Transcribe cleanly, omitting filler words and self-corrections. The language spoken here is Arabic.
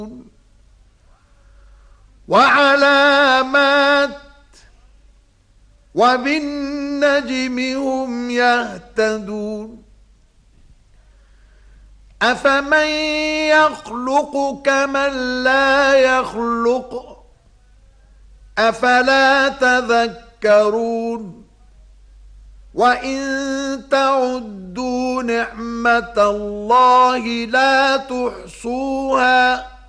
وعلامات وبالنجم هم يهتدون أفمن يخلق كمن لا يخلق أفلا تذكرون وإن تعدوا نعمة الله لا تحصوها